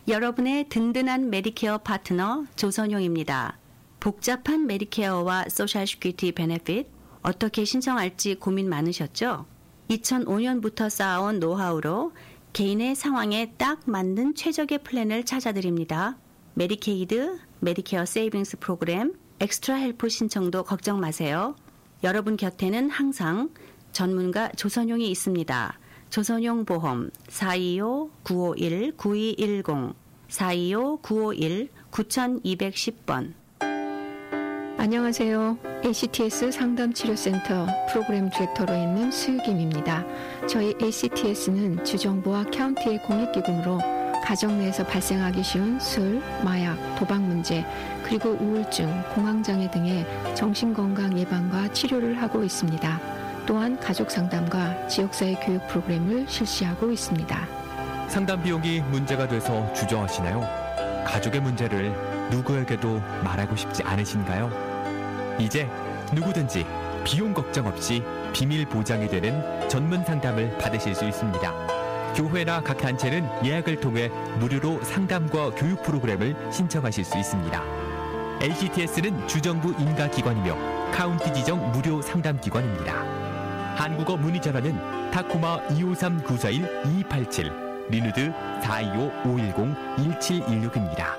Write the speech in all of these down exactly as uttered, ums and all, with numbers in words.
여러분의 든든한 메디케어 파트너 조선용입니다. 복잡한 메디케어와 소셜 시큐리티 베네핏 어떻게 신청할지 고민 많으셨죠? 이천오 년부터 쌓아온 노하우로 개인의 상황에 딱 맞는 최적의 플랜을 찾아드립니다. 메디케이드, 메디케어 세이빙스 프로그램, 엑스트라 헬프 신청도 걱정 마세요. 여러분 곁에는 항상 전문가 조선용이 있습니다. 조선용 보험 사이오 구오일 구이일공 사이오 구오일 구이일 번. 안녕하세요. 에이씨티에스 상담치료센터 프로그램 디렉터로 있는 수유김입니다. 저희 에이씨티에스는 주정부와 카운티의 공익기금으로 가정 내에서 발생하기 쉬운 술, 마약, 도박 문제, 그리고 우울증, 공황장애 등의 정신건강 예방과 치료를 하고 있습니다. 또한 가족 상담과 지역사회 교육 프로그램을 실시하고 있습니다. 상담 비용이 문제가 돼서 주저하시나요? 가족의 문제를 누구에게도 말하고 싶지 않으신가요? 이제 누구든지 비용 걱정 없이 비밀 보장이 되는 전문 상담을 받으실 수 있습니다. 교회나 각 단체는 예약을 통해 무료로 상담과 교육 프로그램을 신청하실 수 있습니다. 에이씨티에스는 주정부 인가기관이며 카운티 지정 무료 상담기관입니다. 한국어 문의 전화는 타코마 이오삼 구사일 이이팔칠, 리누드 사이오 오일공 일칠일육입니다.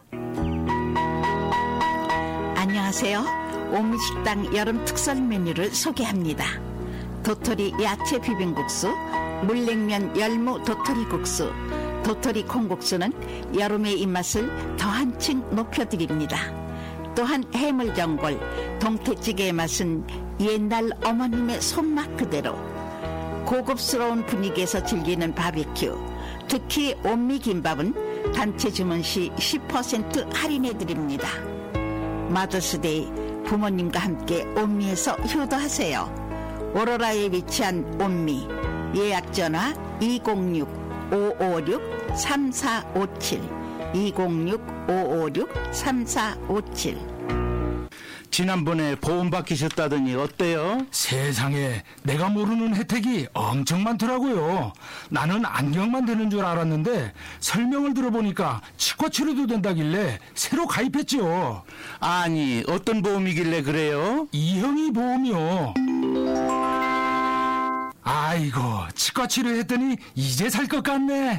안녕하세요. 오미식당 여름 특설 메뉴를 소개합니다. 도토리 야채 비빔국수, 물냉면 열무 도토리 국수, 도토리 콩국수는 여름의 입맛을 더 한층 높여드립니다. 또한 해물전골, 동태찌개의 맛은 옛날 어머님의 손맛 그대로. 고급스러운 분위기에서 즐기는 바비큐, 특히 온미김밥은 단체 주문 시 십 퍼센트 할인해드립니다. 마더스데이, 부모님과 함께 온미에서 효도하세요. 오로라에 위치한 온미, 예약전화 이공육 오오육 삼사오칠, 이공육 오오육 삼사오칠. 지난번에 보험 받기셨다더니 어때요? 세상에 내가 모르는 혜택이 엄청 많더라고요. 나는 안경만 되는 줄 알았는데 설명을 들어보니까 치과 치료도 된다길래 새로 가입했죠. 아니, 어떤 보험이길래 그래요? 이형이 보험이요. 아이고, 치과 치료했더니 이제 살 것 같네.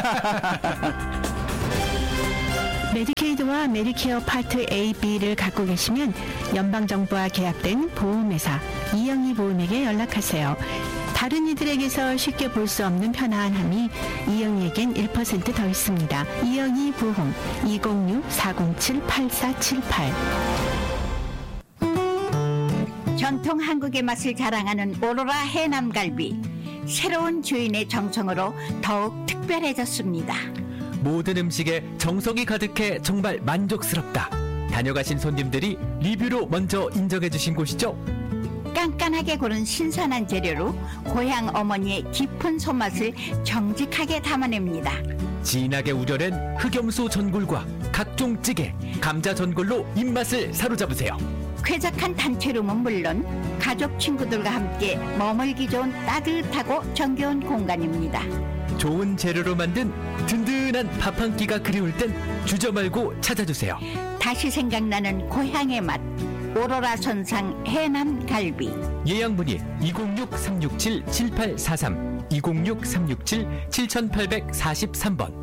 메디케이드와 메디케어 파트 A, B를 갖고 계시면 연방정부와 계약된 보험회사 이영희 보험에게 연락하세요. 다른 이들에게서 쉽게 볼 수 없는 편안함이 이영희에겐 일 퍼센트 더 있습니다. 이영희 보험 이공육 사공칠 팔사칠팔. 전통 한국의 맛을 자랑하는 오로라 해남갈비, 새로운 주인의 정성으로 더욱 특별해졌습니다. 모든 음식에 정성이 가득해 정말 만족스럽다. 다녀가신 손님들이 리뷰로 먼저 인정해 주신 곳이죠. 깐깐하게 고른 신선한 재료로 고향 어머니의 깊은 손맛을 정직하게 담아냅니다. 진하게 우려낸 흑염소 전골과 각종 찌개, 감자 전골로 입맛을 사로잡으세요. 쾌적한 단체룸은 물론 가족 친구들과 함께 머물기 좋은 따뜻하고 정겨운 공간입니다. 좋은 재료로 만든 든든한 밥 한 끼가 그리울 땐 주저 말고 찾아주세요. 다시 생각나는 고향의 맛, 오로라 선상 해남 갈비. 예약 문의 이공육 삼육칠 칠팔사삼, 이공육 삼육칠 칠팔사삼 번.